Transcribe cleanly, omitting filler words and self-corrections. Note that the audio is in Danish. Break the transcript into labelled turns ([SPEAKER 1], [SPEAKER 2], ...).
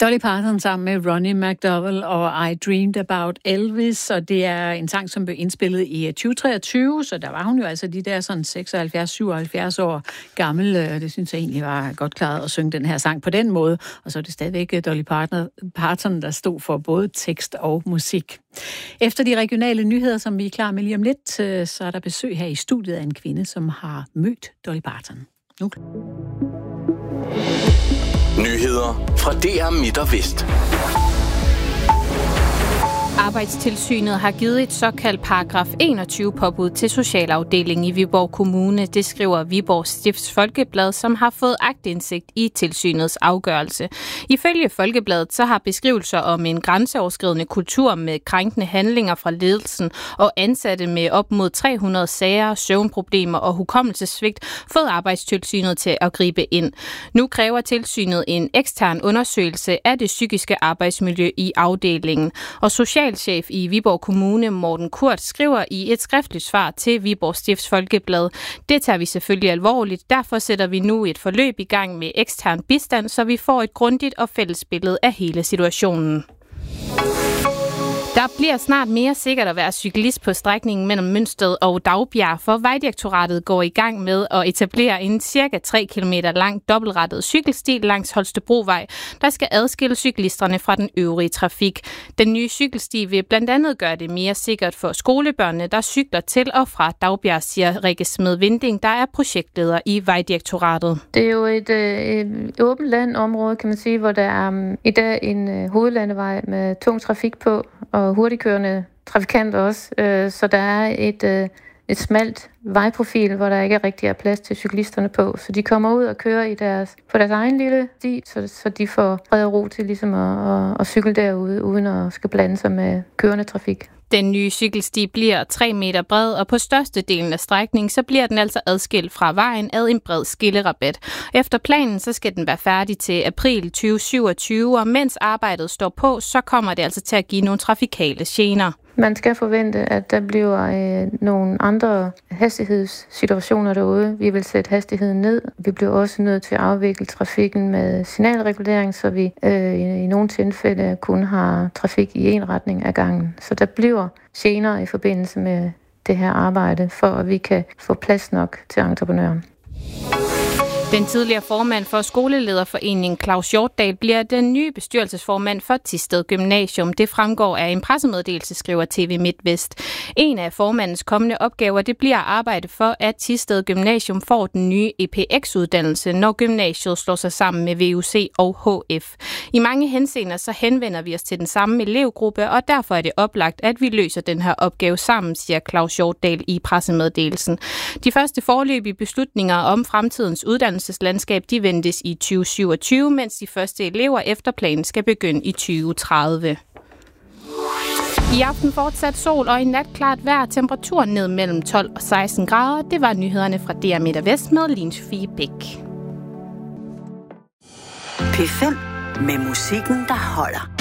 [SPEAKER 1] Dolly Parton sammen med Ronnie McDowell og I Dreamed About Elvis, og det er en sang, som blev indspillet i 2023, så der var hun jo altså de der sådan 76-77 år gammel. Det synes jeg egentlig var godt klaret at synge den her sang på den måde, og så er det stadigvæk Dolly Parton, der stod for både tekst og musik. Efter de regionale nyheder, som vi er klar med lige om lidt, så er der besøg her i studiet af en kvinde, som har mødt Dolly Parton. Nu.
[SPEAKER 2] Nyheder fra DR Midt og Vest.
[SPEAKER 3] Arbejdstilsynet har givet et såkaldt paragraf 21 påbud til socialafdelingen i Viborg Kommune. Det skriver Viborg Stifts Folkeblad, som har fået aktindsigt i tilsynets afgørelse. Ifølge Folkebladet så har beskrivelser om en grænseoverskridende kultur med krænkende handlinger fra ledelsen og ansatte med op mod 300 sager, søvnproblemer og hukommelsessvigt fået Arbejdstilsynet til at gribe ind. Nu kræver tilsynet en ekstern undersøgelse af det psykiske arbejdsmiljø i afdelingen. Og socialchef i Viborg Kommune, Morten Kurt, skriver i et skriftligt svar til Viborg Stifts Folkeblad: Det tager vi selvfølgelig alvorligt. Derfor sætter vi nu et forløb i gang med ekstern bistand, så vi får et grundigt og fælles billede af hele situationen. Der bliver snart mere sikkert at være cyklist på strækningen mellem Mønsted og Dagbjerg, for Vejdirektoratet går i gang med at etablere en cirka 3 km lang dobbeltrettet cykelsti langs Holstebrovej, der skal adskille cyklisterne fra den øvrige trafik. Den nye cykelsti vil blandt andet gøre det mere sikkert for skolebørnene, der cykler til og fra Dagbjerg, siger Rikke Smed-Vinding, der er projektleder i Vejdirektoratet.
[SPEAKER 4] Det er jo et åbent landområde, kan man sige, hvor der er i dag en hovedlandevej med tung trafik på, og hurtigkørende trafikanter også. Så der er et smalt vejprofil, hvor der ikke rigtig er plads til cyklisterne på. Så de kommer ud og kører på deres egen lille sti, så de får fred og ro til ligesom at cykle derude, uden at skal blande sig med kørende trafik.
[SPEAKER 3] Den nye cykelsti bliver 3 meter bred, og på størstedelen af strækningen, så bliver den altså adskilt fra vejen ad en bred skillerabat. Efter planen, så skal den være færdig til april 2027, og mens arbejdet står på, så kommer det altså til at give nogle trafikale gener.
[SPEAKER 4] Man skal forvente, at der bliver nogle andre hastighedssituationer derude. Vi vil sætte hastigheden ned. Vi bliver også nødt til at afvikle trafikken med signalregulering, så vi i nogle tilfælde kun har trafik i en retning af gangen. Så der bliver gener i forbindelse med det her arbejde, for at vi kan få plads nok til entreprenøren.
[SPEAKER 3] Den tidligere formand for Skolelederforeningen, Claus Hjortdal, bliver den nye bestyrelsesformand for Thisted Gymnasium. Det fremgår af en pressemeddelelse, skriver TV MidtVest. En af formandens kommende opgaver, det bliver at arbejde for, at Thisted Gymnasium får den nye EPX-uddannelse, når gymnasiet slår sig sammen med VUC og HF. I mange henseender så henvender vi os til den samme elevgruppe, og derfor er det oplagt, at vi løser den her opgave sammen, siger Claus Hjortdal i pressemeddelelsen. De første foreløbige beslutninger om fremtidens uddannelseslandskab, de ventes i 2027, mens de første elever efter planen skal begynde i 2030. I aften fortsat sol og i nat klart vejr, temperaturen ned mellem 12 og 16 grader. Det var nyhederne fra DR Midt og Vest med Line Sofie Bæk.
[SPEAKER 5] P5 med musikken, der holder.